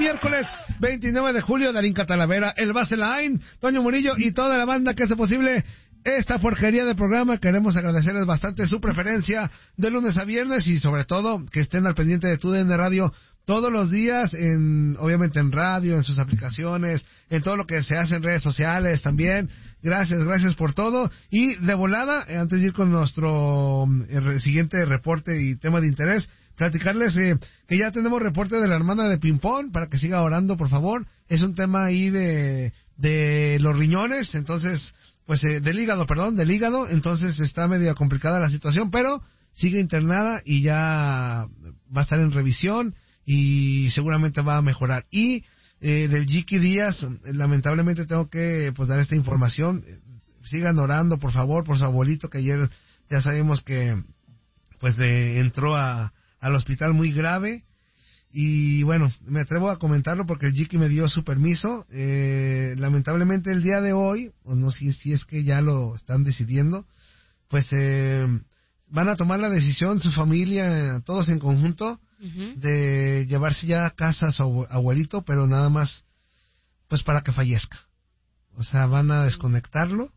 miércoles 29 de julio, Darín Catalavera, el Baseline, Toño Murillo y toda la banda que hace posible esta porquería de programa. Queremos agradecerles bastante su preferencia de lunes a viernes y sobre todo que estén al pendiente de TUDN Radio todos los días, obviamente en radio, en sus aplicaciones, en todo lo que se hace en redes sociales también. Gracias por todo. Y de volada, antes de ir con nuestro siguiente reporte y tema de interés, platicarles que ya tenemos reporte de la hermana de Pimpón, para que siga orando, por favor. Es un tema ahí de los riñones, entonces, pues del hígado, entonces está medio complicada la situación, pero sigue internada y ya va a estar en revisión y seguramente va a mejorar. Y del Jiki Díaz, lamentablemente tengo que dar esta información. Sigan orando, por favor, por su abuelito, que ayer ya sabemos que entró al hospital muy grave. Y bueno, me atrevo a comentarlo porque el Jiki me dio su permiso. Lamentablemente el día de hoy, o no sé si es que ya lo están decidiendo, van a tomar la decisión, su familia, todos en conjunto, de llevarse ya a casa a su abuelito, pero nada más para que fallezca. O sea, van a desconectarlo.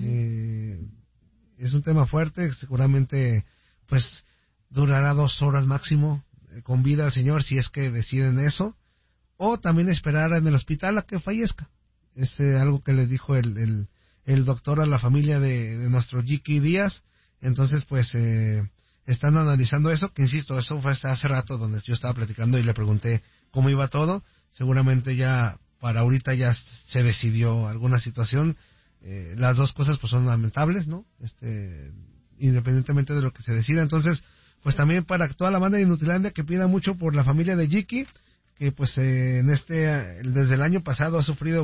Es un tema fuerte, seguramente durará 2 horas máximo con vida al señor, si es que deciden eso, o también esperar en el hospital a que fallezca. Es algo que les dijo el doctor a la familia de nuestro Jiki Díaz. Entonces están analizando eso, que insisto, eso fue hasta hace rato donde yo estaba platicando y le pregunté cómo iba todo. Seguramente ya para ahorita ya se decidió alguna situación. Las dos cosas son lamentables, ¿no? Independientemente de lo que se decida. Entonces, también para toda la banda de Inutilandia, que pida mucho por la familia de Jiki, que desde el año pasado ha sufrido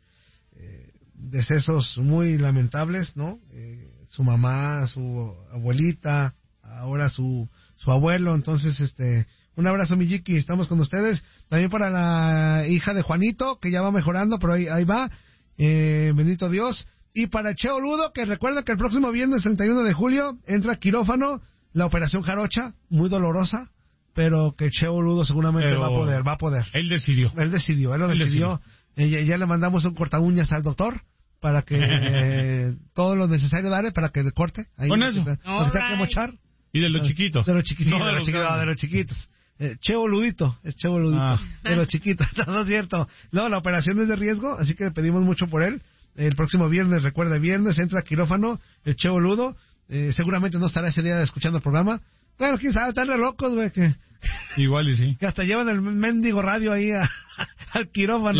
decesos muy lamentables, ¿no? Su mamá, su abuelita, ahora su abuelo. Entonces, un abrazo, mi Jiki, estamos con ustedes. También para la hija de Juanito, que ya va mejorando, pero ahí va, bendito Dios. Y para Cheo Ludo, que recuerda que el próximo viernes 31 de julio entra a quirófano la operación Jarocha, muy dolorosa, pero que Cheo Ludo seguramente va a poder. Él decidió. Él lo decidió. Ya le mandamos un corta uñas al doctor para que todo lo necesario darle para que le corte. Ahí con eso. No está que mochar. Y de los chiquitos. De los chiquitos. Cheo Ludito, es Cheo Ludito. De los chiquitos, no es cierto. No, la operación es de riesgo, así que le pedimos mucho por él. El próximo viernes, recuerda, viernes entra a quirófano el Cheo Ludo. Seguramente no estará ese día escuchando el programa. Bueno, quién sabe, están re locos, güey, que igual y sí. Que hasta llevan el mendigo radio ahí al quirófano.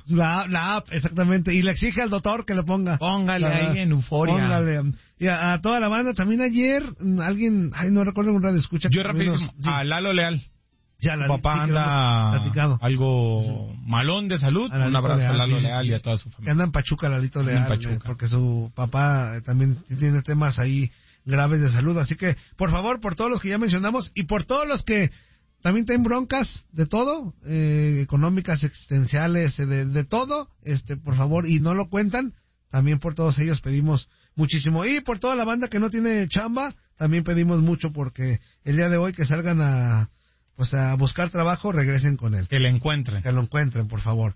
La app, exactamente. Y le exige al doctor que le ponga. Póngale ahí en euforia. Póngale. Y a toda la banda. También ayer, alguien, no recuerdo un radio escucha. Yo rapidísimo, a Lalo Leal. Ya, su papá anda algo malón de salud. Un abrazo a Lalo Leal y a toda su familia. Que anda en Pachuca, Lalito Leal, porque su papá también tiene temas ahí graves de salud. Así que, por favor, por todos los que ya mencionamos y por todos los que también tienen broncas de todo, económicas, existenciales, de todo, por favor, y no lo cuentan, también por todos ellos pedimos muchísimo. Y por toda la banda que no tiene chamba, también pedimos mucho porque el día de hoy que salgan a buscar trabajo, regresen con él. Que lo encuentren, por favor.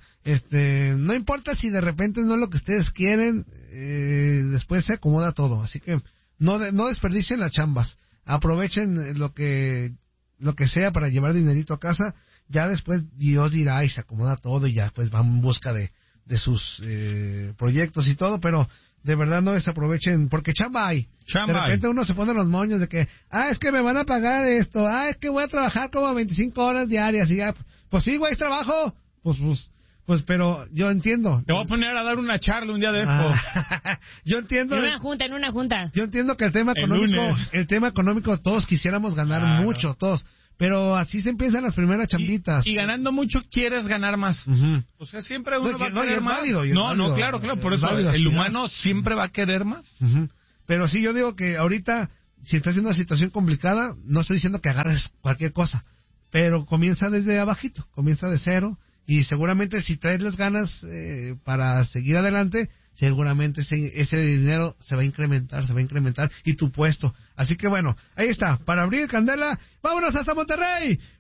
No importa si de repente no es lo que ustedes quieren, después se acomoda todo. Así que no desperdicien las chambas. Aprovechen lo que sea para llevar dinerito a casa. Ya después Dios dirá y se acomoda todo y ya van en busca de sus proyectos y todo, pero de verdad no desaprovechen, porque chamba hay. De repente uno se pone los moños de que, es que me van a pagar esto, es que voy a trabajar como 25 horas diarias y ya, pues sí, güey, es trabajo, pues, pero yo entiendo. Te voy a poner a dar una charla un día de esto. Yo entiendo. En una junta. Yo entiendo que el tema económico todos quisiéramos ganar mucho, todos. Pero así se empiezan las primeras chambitas. Y ganando mucho quieres ganar más. O sea, siempre uno va a querer más. Válido, claro, por eso el humano siempre va a querer más. Pero sí, yo digo que ahorita, si estás en una situación complicada, no estoy diciendo que agarres cualquier cosa, pero comienza desde abajito, comienza de cero, y seguramente si traes las ganas para seguir adelante, seguramente ese dinero se va a incrementar y tu puesto. Así que bueno, ahí está, para abrir candela, vámonos hasta Monterrey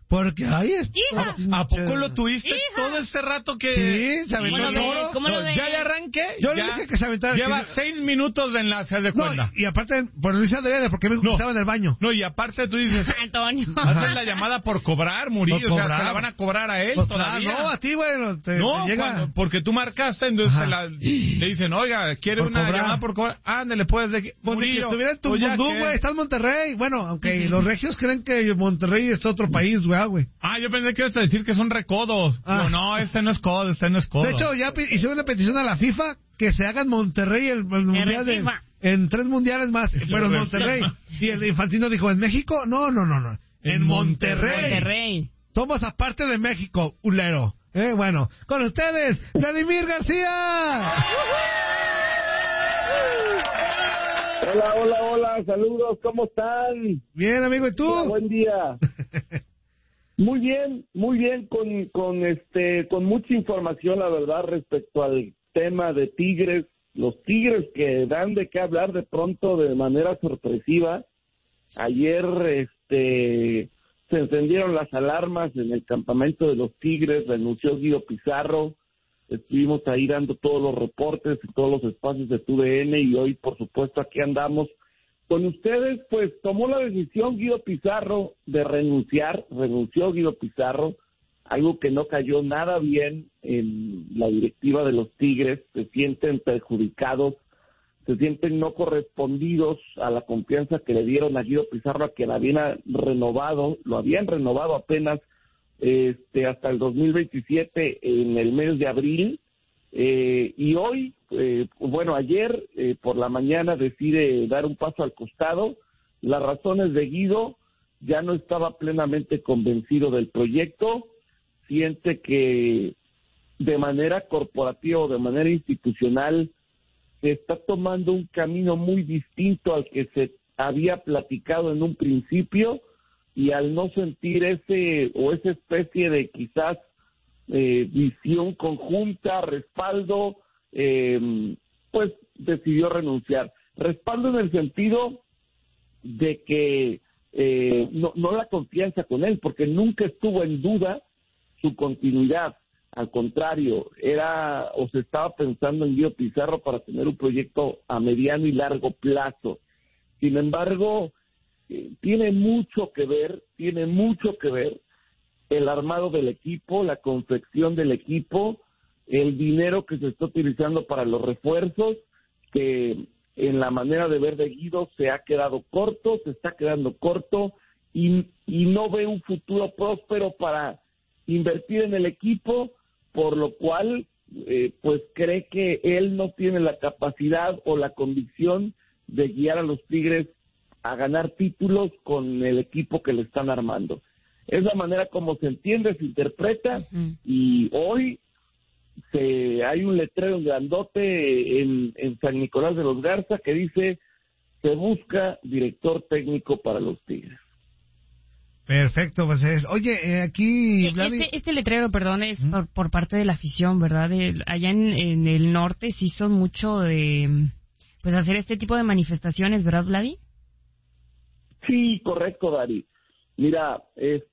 Porque ahí está. ¿A poco lo tuviste todo este rato que...? Sí, se aventó el choro. ¿Cómo lo ves? Ya le arranqué. Yo le dije que se aventara. Lleva 6 minutos de enlace de cuenta. No, y aparte, por Luis Adrián, porque me estaba en el baño. No, y aparte tú dices... Antonio. Hacen la llamada por cobrar, Murillo. Por o sea, cobrar. se la van a cobrar a él Pues todavía. No, a ti, bueno, No, te llega. porque tú marcaste, entonces le dicen, oiga, ¿quiere Por una cobrar. llamada por cobrar? Ándale, pues, de que... Pues de que Murillo, estuviera en tu pues ya mundo, que- güey, está en Monterrey. Bueno, aunque los regios creen que Monterrey es otro país, güey. Yo pensé que ibas a decir que son recodos. No, este no es codo, De hecho, ya hicieron una petición a la FIFA que se haga en Monterrey el mundial en 3 mundiales más, pero en Monterrey. Y el Infantino dijo, ¿en México? No. En Monterrey. Somos aparte de México, ulero. Bueno, con ustedes, Vladimir García. Hola, saludos, ¿cómo están? Bien, amigo, ¿y tú? Hola, buen día. Muy bien, con mucha información, la verdad, respecto al tema de Tigres, los Tigres que dan de qué hablar de pronto de manera sorpresiva. Ayer, se encendieron las alarmas en el campamento de los Tigres, renunció Guido Pizarro, estuvimos ahí dando todos los reportes en todos los espacios de TUDN y hoy, por supuesto, aquí andamos con ustedes. Pues tomó la decisión Guido Pizarro de renunció Guido Pizarro, algo que no cayó nada bien en la directiva de los Tigres, se sienten perjudicados, se sienten no correspondidos a la confianza que le dieron a Guido Pizarro, a que lo habían renovado apenas hasta el 2027 en el mes de abril, y hoy, ayer por la mañana decide dar un paso al costado. Las razones de Guido: ya no estaba plenamente convencido del proyecto, siente que de manera corporativa o de manera institucional se está tomando un camino muy distinto al que se había platicado en un principio, y al no sentir esa especie de quizás visión conjunta, respaldo, pues decidió renunciar. Respaldo en el sentido de que no la confianza con él, porque nunca estuvo en duda su continuidad. Al contrario, se estaba pensando en Guido Pizarro para tener un proyecto a mediano y largo plazo. Sin embargo, tiene mucho que ver el armado del equipo, la confección del equipo, el dinero que se está utilizando para los refuerzos, que en la manera de ver de Guido se está quedando corto y no ve un futuro próspero para invertir en el equipo, por lo cual pues cree que él no tiene la capacidad o la convicción de guiar a los Tigres a ganar títulos con el equipo que le están armando. Es la manera como se entiende, se interpreta, y hoy hay un letrero grandote en San Nicolás de los Garza que dice: se busca director técnico para los Tigres. Perfecto, pues oye, aquí... Este letrero, perdón, es por parte de la afición, ¿verdad? Allá en el norte sí son mucho de pues hacer este tipo de manifestaciones, ¿verdad, Vladi? Sí, correcto, Dari. Mira,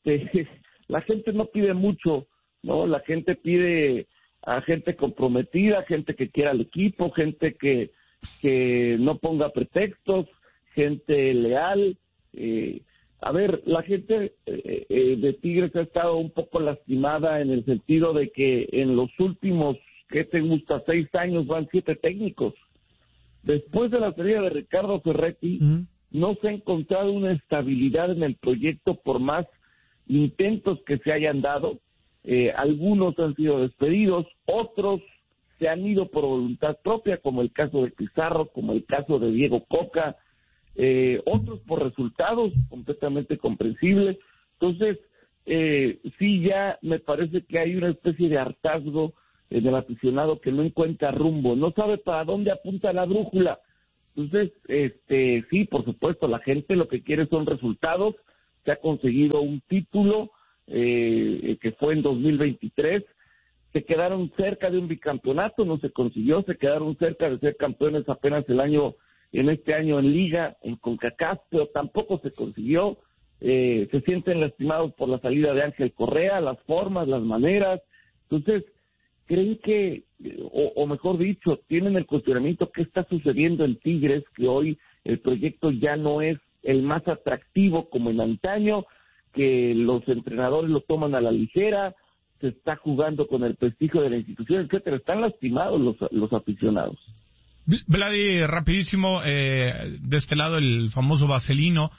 la gente no pide mucho, ¿no? La gente pide a gente comprometida, gente que quiera al equipo, gente que no ponga pretextos, gente leal. A ver, la gente de Tigres ha estado un poco lastimada en el sentido de que en los últimos, ¿qué te gusta? 6 años van 7 técnicos. Después de la salida de Ricardo Ferretti, no se ha encontrado una estabilidad en el proyecto por más intentos que se hayan dado. Algunos han sido despedidos, otros se han ido por voluntad propia, como el caso de Pizarro, como el caso de Diego Coca, otros por resultados completamente comprensibles. Entonces, sí, ya me parece que hay una especie de hartazgo en el aficionado que no encuentra rumbo, no sabe para dónde apunta la brújula. Entonces, sí, por supuesto, la gente lo que quiere son resultados. Se ha conseguido un título que fue en 2023. Se quedaron cerca de un bicampeonato, no se consiguió. Se quedaron cerca de ser campeones apenas en este año en Liga, en CONCACAF, pero tampoco se consiguió. se sienten lastimados por la salida de Ángel Correa, las formas, las maneras. Entonces, creen que, o mejor dicho, tienen el cuestionamiento qué está sucediendo en Tigres, que hoy el proyecto ya no es el más atractivo como en antaño, que los entrenadores lo toman a la ligera, se está jugando con el prestigio de la institución, etcétera. Están lastimados los aficionados. Vladi, rapidísimo, de este lado el famoso Vaselino,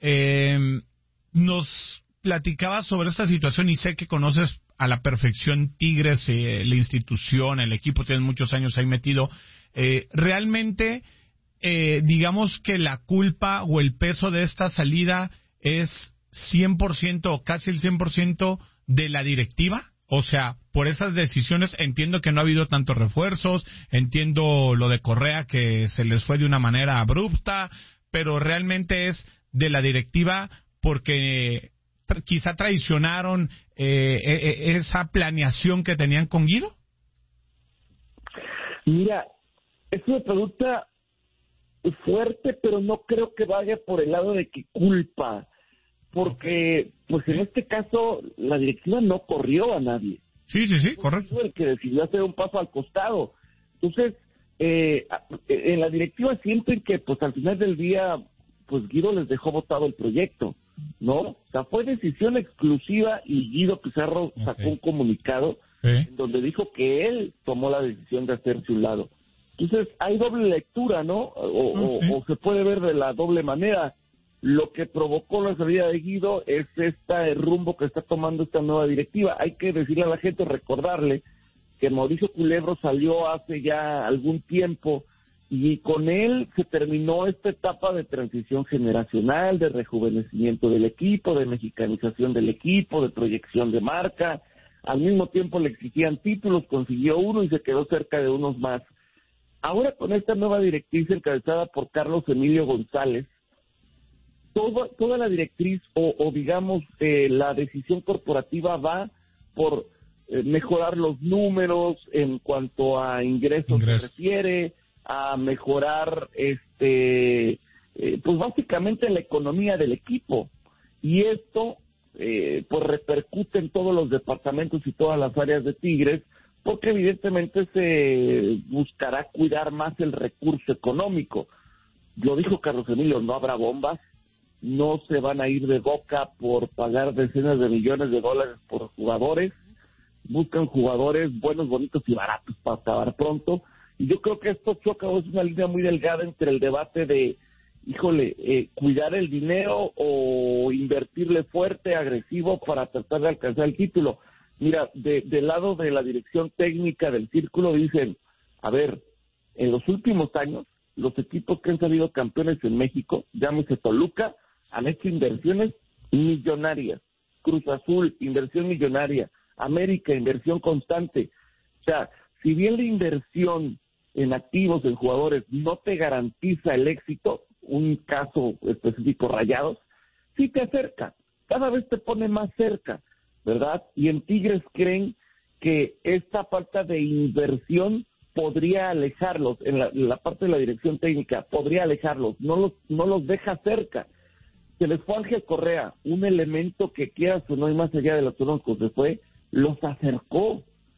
nos platicaba sobre esta situación y sé que conoces a la perfección Tigres, la institución, el equipo, tienes muchos años ahí metido. Realmente, digamos que la culpa o el peso de esta salida es 100% o casi el 100% de la directiva. O sea, por esas decisiones entiendo que no ha habido tantos refuerzos, entiendo lo de Correa que se les fue de una manera abrupta, pero realmente es de la directiva porque quizá traicionaron esa planeación que tenían con Guido. Mira, es una pregunta fuerte, pero no creo que vaya por el lado de que culpa, porque pues en este caso la directiva no corrió a nadie. Sí, correcto. Es el que decidió hacer un paso al costado. Entonces, en la directiva sienten que pues al final del día pues Guido les dejó botado el proyecto, ¿no? O sea, fue decisión exclusiva y Guido Pizarro sacó un comunicado en donde dijo que él tomó la decisión de hacerse un lado. Entonces, hay doble lectura, ¿no? O se puede ver de la doble manera. Lo que provocó la salida de Guido es el rumbo que está tomando esta nueva directiva. Hay que decirle a la gente, recordarle que Mauricio Culebro salió hace ya algún tiempo y con él se terminó esta etapa de transición generacional, de rejuvenecimiento del equipo, de mexicanización del equipo, de proyección de marca. Al mismo tiempo le exigían títulos, consiguió uno y se quedó cerca de unos más. Ahora con esta nueva directriz encabezada por Carlos Emilio González, toda la directriz o digamos la decisión corporativa va por mejorar los números en cuanto a ingresos se refiere, a mejorar pues básicamente la economía del equipo, y esto pues repercute en todos los departamentos y todas las áreas de Tigres, porque evidentemente se buscará cuidar más el recurso económico. Lo dijo Carlos Emilio, no habrá bombas, no se van a ir de boca por pagar decenas de millones de dólares por jugadores, buscan jugadores buenos, bonitos y baratos para acabar pronto, y yo creo que esto choca, es una línea muy delgada entre el debate de, cuidar el dinero o invertirle fuerte, agresivo para tratar de alcanzar el título. Mira, del lado de la dirección técnica del Círculo dicen, a ver, en los últimos años, los equipos que han salido campeones en México, llámese Toluca, han hecho inversiones millonarias. Cruz Azul, inversión millonaria. América, inversión constante. O sea, si bien la inversión en activos, en jugadores, no te garantiza el éxito, un caso específico, Rayados, sí te acerca, cada vez te pone más cerca, ¿verdad? Y en Tigres creen que esta falta de inversión podría alejarlos, en la parte de la dirección técnica, podría alejarlos, no los deja cerca. Se les fue Ángel Correa, un elemento que quieras o no, y más allá de los troncos se fue, los acercó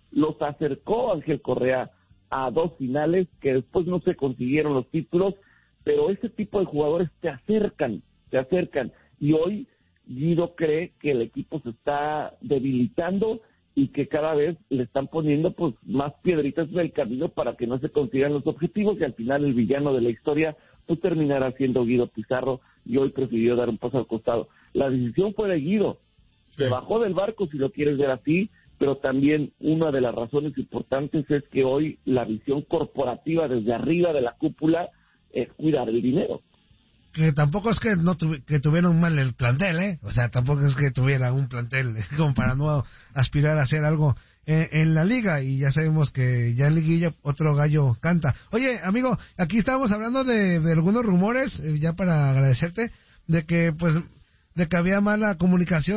Ángel Correa a dos finales que después no se consiguieron los títulos, pero ese tipo de jugadores te acercan, y hoy Guido cree que el equipo se está debilitando y que cada vez le están poniendo pues más piedritas en el camino para que no se consigan los objetivos, y al final el villano de la historia pues terminará siendo Guido Pizarro, y hoy prefirió dar un paso al costado. La decisión fue de Guido, se bajó del barco si lo quieres ver así, pero también una de las razones importantes es que hoy la visión corporativa desde arriba de la cúpula es cuidar el dinero. Que tampoco es que que tuvieron mal el plantel, o sea, tampoco es que tuviera un plantel como para no aspirar a hacer algo en la liga, y ya sabemos que ya en liguilla otro gallo canta. Oye, amigo, aquí estábamos hablando de algunos rumores, ya para agradecerte, de que había mala comunicación